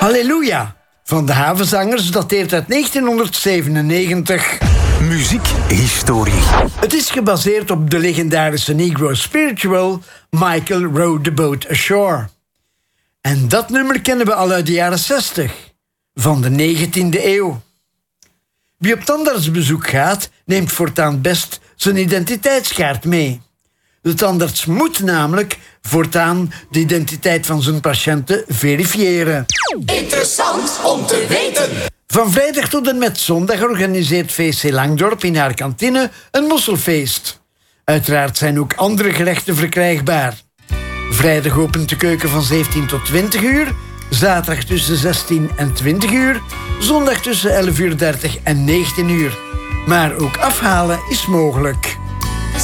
Halleluja van de Havenzangers dateert uit 1997. Muziekhistorie. Het is gebaseerd op de legendarische Negro spiritual Michael Rowed the Boat Ashore. En dat nummer kennen we al uit de jaren 60 van de 19e eeuw. Wie op tandartsbezoek gaat, neemt voortaan best zijn identiteitskaart mee. De tandarts moet namelijk voortaan de identiteit van zijn patiënten verifiëren. Interessant om te weten. Van vrijdag tot en met zondag organiseert VC Langdorp in haar kantine een mosselfeest. Uiteraard zijn ook andere gerechten verkrijgbaar. Vrijdag opent de keuken van 17 tot 20 uur, zaterdag tussen 16 en 20 uur, zondag tussen 11:30 en 19 uur. Maar ook afhalen is mogelijk.